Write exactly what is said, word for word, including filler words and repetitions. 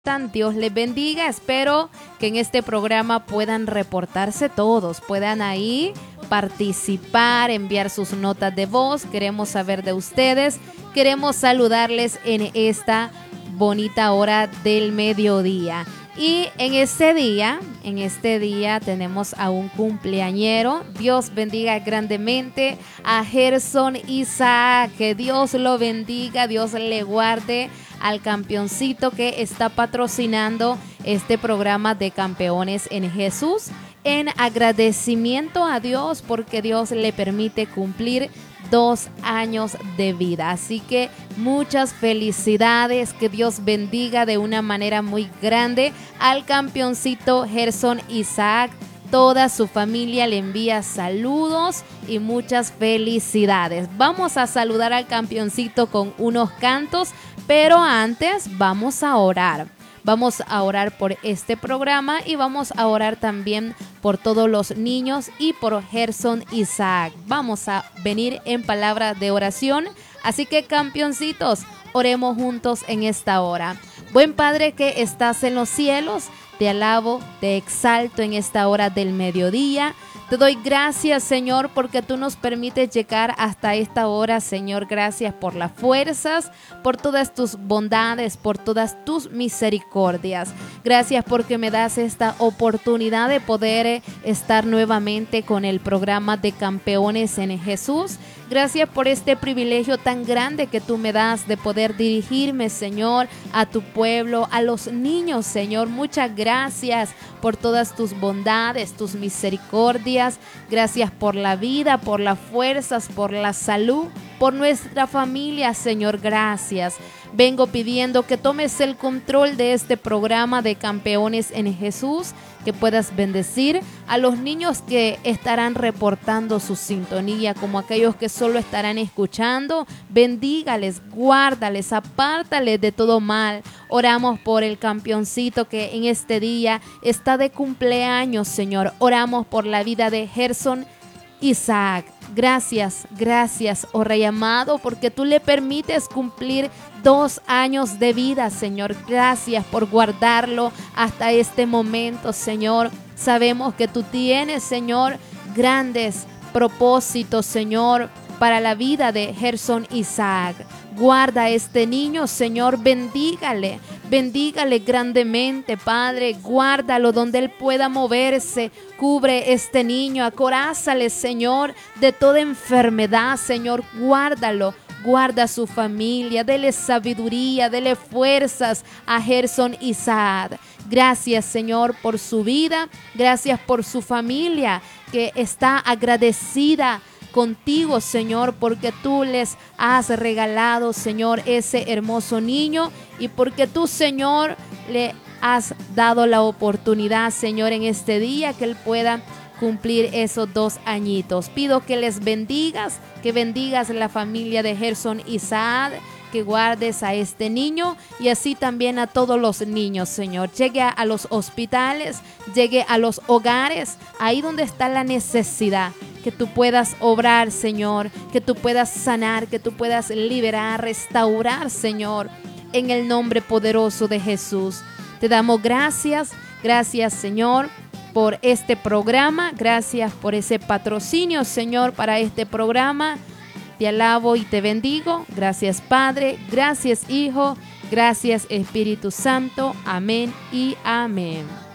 Dios les bendiga. Espero que en este programa puedan reportarse todos, puedan ahí participar, enviar sus notas de voz. Queremos saber de ustedes, queremos saludarles en esta bonita hora del mediodía. Y en este día, en este día tenemos a un cumpleañero. Dios bendiga grandemente a Gerson Isaac. Que Dios lo bendiga, Dios le guarde al campeoncito que está patrocinando este programa de Campeones en Jesús, en agradecimiento a Dios porque Dios le permite cumplir dos años de vida. Así que muchas felicidades, que Dios bendiga de una manera muy grande al campeoncito Gerson Isaac. Toda su familia le envía saludos y muchas felicidades. Vamos a saludar al campeoncito con unos cantos, pero antes vamos a orar. Vamos a orar por este programa y vamos a orar también por todos los niños y por Gerson Isaac. Vamos a venir en palabra de oración. Así que, campeoncitos, oremos juntos en esta hora. Buen Padre que estás en los cielos, te alabo, te exalto en esta hora del mediodía. Te doy gracias, Señor, porque tú nos permites llegar hasta esta hora, Señor. Gracias por las fuerzas, por todas tus bondades, por todas tus misericordias. Gracias porque me das esta oportunidad de poder estar nuevamente con el programa de Campeones en Jesús. Gracias por este privilegio tan grande que tú me das de poder dirigirme, Señor, a tu pueblo, a los niños, Señor. Muchas gracias por todas tus bondades, tus misericordias. Gracias por la vida, por las fuerzas, por la salud, por nuestra familia, Señor. Gracias. Vengo pidiendo que tomes el control de este programa de Campeones en Jesús, que puedas bendecir a los niños que estarán reportando su sintonía, como aquellos que solo estarán escuchando. Bendígales, guárdales, apártales de todo mal. Oramos por el campeoncito que en este día está de cumpleaños, Señor. Oramos por la vida de Gerson Isaac. Gracias, gracias, oh Rey amado, porque tú le permites cumplir dos años de vida, Señor. Gracias por guardarlo hasta este momento, Señor. Sabemos que tú tienes, Señor, grandes propósitos, Señor, para la vida de Gerson Isaac. Guarda a este niño, Señor, bendígale, bendígale grandemente, Padre. Guárdalo donde él pueda moverse. Cubre este niño, acorázale, Señor, de toda enfermedad, Señor. Guárdalo, guarda a su familia, dele sabiduría, dele fuerzas a Gerson Isaac. Gracias, Señor, por su vida. Gracias por su familia que está agradecida contigo, Señor, porque tú les has regalado, Señor, ese hermoso niño y porque tú, Señor, le has dado la oportunidad, Señor, en este día que él pueda cumplir esos dos añitos. Pido que les bendigas, que bendigas la familia de Gerson Isaac, que guardes a este niño y así también a todos los niños, Señor. Llegue a los hospitales, llegue a los hogares, ahí donde está la necesidad. Que tú puedas obrar, Señor, que tú puedas sanar, que tú puedas liberar, restaurar, Señor, en el nombre poderoso de Jesús. Te damos gracias, gracias, Señor, por este programa, gracias por ese patrocinio, Señor, para este programa. Te alabo y te bendigo. Gracias, Padre, gracias, Hijo, gracias, Espíritu Santo. Amén y amén.